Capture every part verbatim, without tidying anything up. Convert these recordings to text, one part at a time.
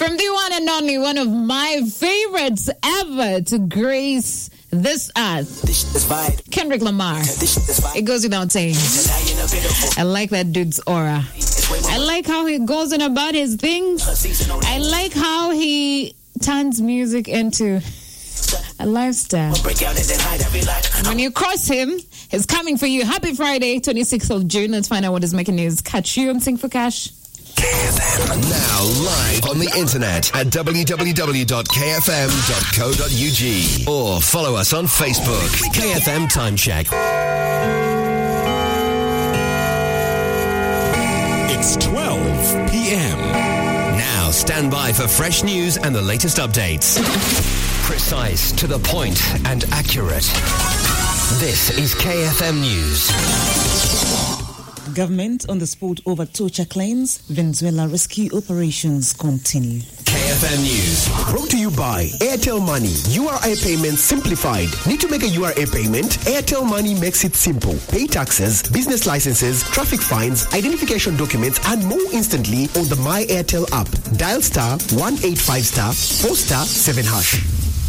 From the one and only, one of my favorites ever to grace this earth, Kendrick Lamar. It goes without saying. I like that dude's aura. I like how he goes on about his things. I like how he turns music into a lifestyle. When you cross him, he's coming for you. Happy Friday, twenty-sixth of June. Let's find out what is making news. Catch you on Sing for Cash. K F M now live on the internet at w w w dot k f m dot co dot u g or follow us on Facebook. K F M Time Check. It's twelve p.m. Now stand by for fresh news and the latest updates. Precise, to the point, and accurate. This is K F M News. Government on the spot over torture claims. Venezuela rescue operations continue. K F M News. Brought to you by Airtel Money. U R A payment simplified. Need to make a U R A payment? Airtel Money makes it simple. Pay taxes, business licenses, traffic fines, identification documents, and more instantly on the My Airtel app. Dial star one eight five star four star seven hash.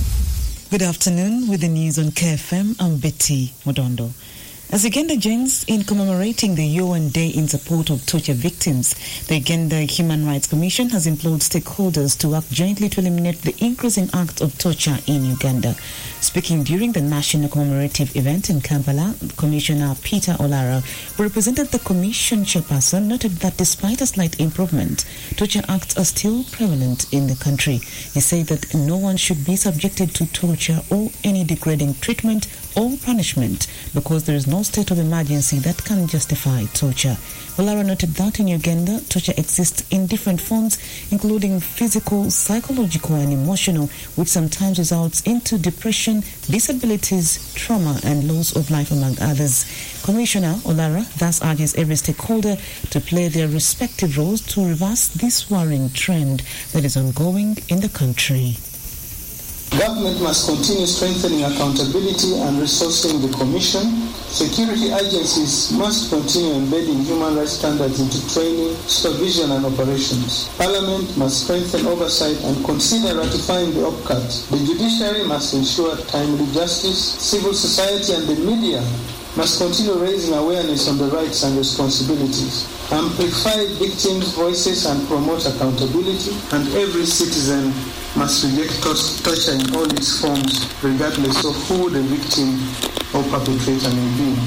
Good afternoon. With the news on K F M, I'm Betty Modondo. As Uganda joins in commemorating the U N Day in support of torture victims, the Uganda Human Rights Commission has implored stakeholders to work jointly to eliminate the increasing acts of torture in Uganda. Speaking during the national commemorative event in Kampala, Commissioner Peter Olara, who represented the Commission chairperson, noted that despite a slight improvement, torture acts are still prevalent in the country. He said that no one should be subjected to torture or any degrading treatment or punishment because there is no state of emergency that can justify torture. Olara noted that in Uganda, torture exists in different forms, including physical, psychological, and emotional, which sometimes results into depression, disabilities, trauma, and loss of life, among others. Commissioner Olara thus urges every stakeholder to play their respective roles to reverse this worrying trend that is ongoing in the country. Government must continue strengthening accountability and resourcing the Commission. Security agencies must continue embedding human rights standards into training, supervision and operations. Parliament must strengthen oversight and consider ratifying the OPCAT. The judiciary must ensure timely justice. Civil society and the media must continue raising awareness on the rights and responsibilities. Amplify victims' voices and promote accountability, and every citizen must reject torture in all its forms, regardless of who the victim or perpetrator may be.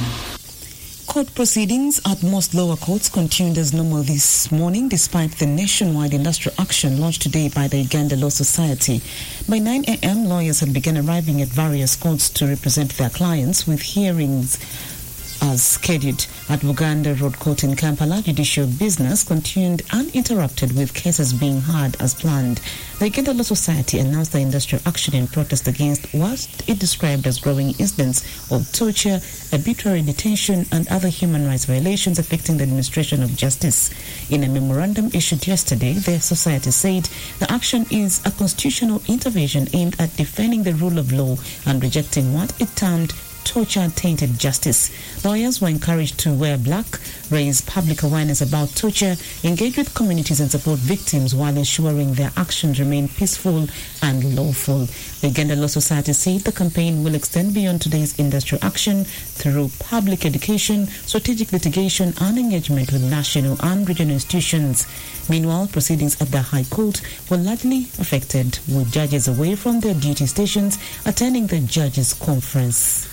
Court proceedings at most lower courts continued as normal this morning despite the nationwide industrial action launched today by the Uganda Law Society. By nine a.m., lawyers had begun arriving at various courts to represent their clients, with hearings as scheduled. At Buganda Road Court in Kampala, judicial business continued uninterrupted with cases being heard as planned. The Uganda Law Society announced the industrial action in protest against what it described as growing incidents of torture, arbitrary detention, and other human rights violations affecting the administration of justice. In a memorandum issued yesterday, the society said the action is a constitutional intervention aimed at defending the rule of law and rejecting what it termed torture-tainted justice. Lawyers were encouraged to wear black, raise public awareness about torture, engage with communities and support victims while ensuring their actions remain peaceful and lawful. The Uganda Law Society said the campaign will extend beyond today's industrial action through public education, strategic litigation, and engagement with national and regional institutions. Meanwhile, proceedings at the High Court were largely affected, with judges away from their duty stations attending the judges' conference.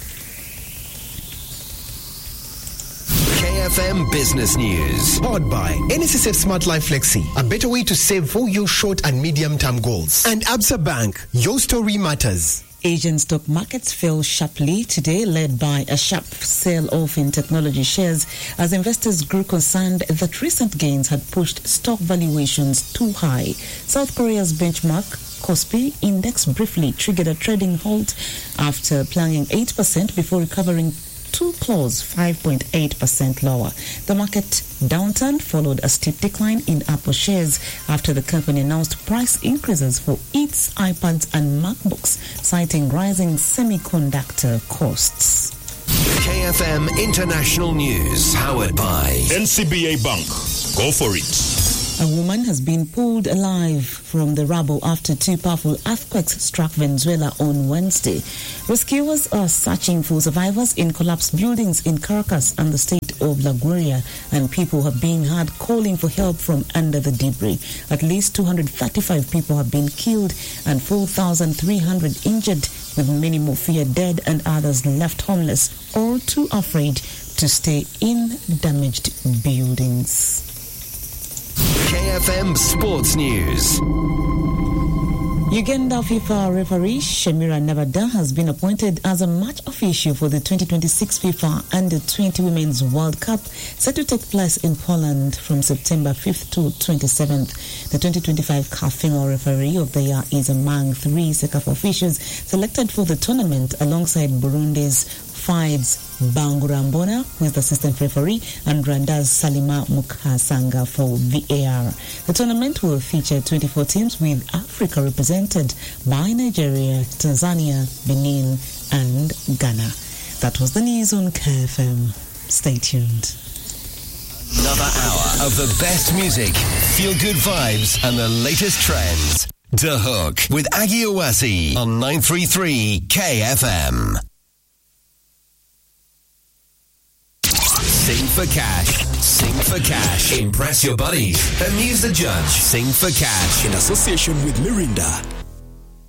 K F M Business News. Powered by N S S F Smart Life Flexi, a better way to save for your short and medium-term goals. And Absa Bank, your story matters. Asian stock markets fell sharply today, led by a sharp sell-off in technology shares as investors grew concerned that recent gains had pushed stock valuations too high. South Korea's benchmark Kospi index briefly triggered a trading halt after plunging eight percent before recovering to close five point eight percent lower. The market downturn followed a steep decline in Apple shares after the company announced price increases for its iPads and MacBooks, citing rising semiconductor costs. K F M International News, powered by N C B A Bank. Go for it. A woman has been pulled alive from the rubble after two powerful earthquakes struck Venezuela on Wednesday. Rescuers are searching for survivors in collapsed buildings in Caracas and the state of La Guaira, and people have been heard calling for help from under the debris. At least two hundred thirty-five people have been killed and four thousand three hundred injured, with many more feared dead and others left homeless or too afraid to stay in damaged buildings. K F M Sports News. Uganda FIFA referee Shamira Nabada has been appointed as a match official for the twenty twenty-six FIFA Under twenty Women's World Cup, set to take place in Poland from September fifth to twenty-seventh. The twenty twenty-five C A F Female Referee of the Year is among three CECAFA officials selected for the tournament, alongside Burundi's Fides Bangurambona, who is the assistant referee, and Rwanda's Salima Mukasanga for V A R. The tournament will feature twenty-four teams, with Africa represented by Nigeria, Tanzania, Benin, and Ghana. That was the news on K F M. Stay tuned. Another hour of the best music, feel-good vibes, and the latest trends. The Hook with Aggie Owasi on nine thirty-three K F M. Sing for cash. Sing for cash. Impress your buddies. Amuse the judge. Sing for cash. In association with Mirinda.